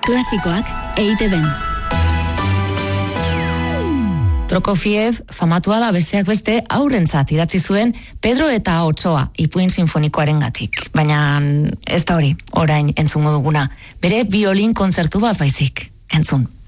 Klasikoak EITB-n. Prokofiev famatua da besteak beste haurrentzat idatzi zuen Pedro eta Otsoa ipuin sinfonikoarengatik. Baina ez da hori, orain entzungo duguna. Bere biolin kontzertu bat baizik. Entzun.